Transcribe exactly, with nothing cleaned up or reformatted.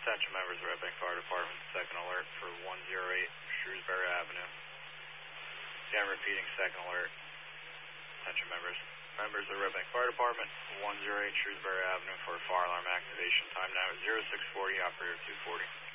Attention members of Red Bank Fire Department, second alert for one zero eight Shrewsbury Avenue. Again, repeating second alert. Attention members. Members of the Red Bank Fire Department, one zero eight Shrewsbury Avenue for fire alarm activation. Time now is zero six forty, operator two forty.